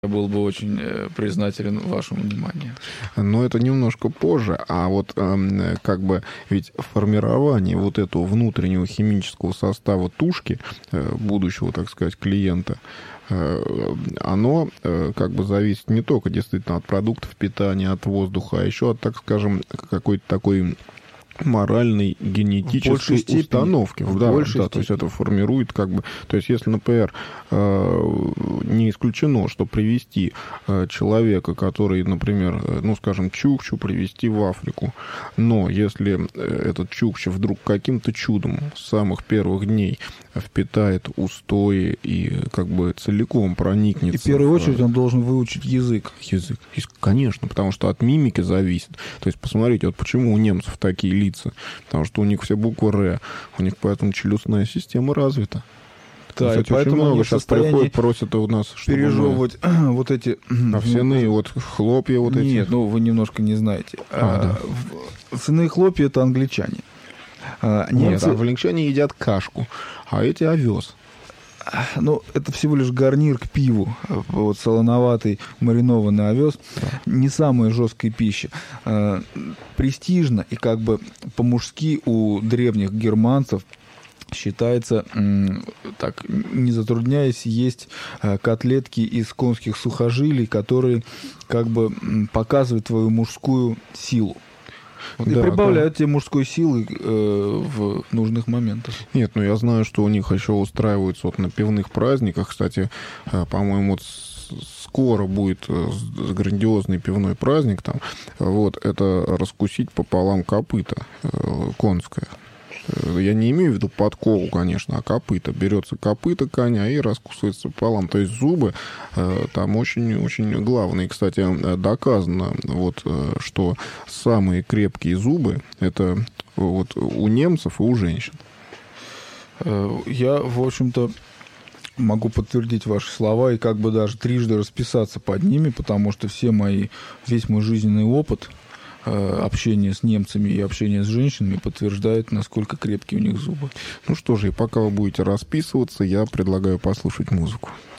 Я был бы очень признателен вашему вниманию. Но это немножко позже. А вот как бы ведь формирование вот этого внутреннего химического состава тушки, будущего, так сказать, клиента, оно как бы зависит не только действительно от продуктов питания, от воздуха, а еще от, так скажем, какой-то такой моральной генетической установки. Да, то есть это формирует как бы... То есть если, например, не исключено, что привести человека, который, например, ну, скажем, чукчу, привести в Африку, но если этот чукча вдруг каким-то чудом с самых первых дней впитает устои и как бы целиком проникнется... И в первую очередь он должен выучить язык. Язык, конечно, потому что от мимики зависит. То есть посмотрите, вот почему у немцев такие лица. Потому что у них все буквы «Р», у них поэтому челюстная система развита. Да, кстати, и поэтому очень много сейчас приходят, просят у нас, чтобы пережевывать вот эти... Овсяные вот хлопья вот эти. Нет, ну вы немножко не знаете. Да. Овсяные хлопья — это англичане. Нет, англичане едят кашку, а эти овес. Ну, это всего лишь гарнир к пиву. Вот солоноватый маринованный овес. Да. Не самая жесткая пища. Престижно и как бы по-мужски у древних германцев считается, так, не затрудняясь, есть котлетки из конских сухожилий, которые как бы показывают твою мужскую силу. Вот, да, и прибавляют тебе мужской силы в нужных моментах. Нет, ну я знаю, что у них еще устраиваются вот на пивных праздниках. Кстати, по-моему, вот скоро будет грандиозный пивной праздник там. Вот, это раскусить пополам копыта конское. Я не имею в виду подкову, конечно, а копыта. Берется копыта коня и раскусывается пополам. То есть зубы там очень-очень главные. Кстати, доказано, вот, что самые крепкие зубы — это вот у немцев и у женщин. Я, в общем-то, могу подтвердить ваши слова и как бы даже трижды расписаться под ними, потому что весь мой жизненный опыт общение с немцами и общение с женщинами подтверждает, насколько крепкие у них зубы. Ну что же, и пока вы будете расписываться, я предлагаю послушать музыку.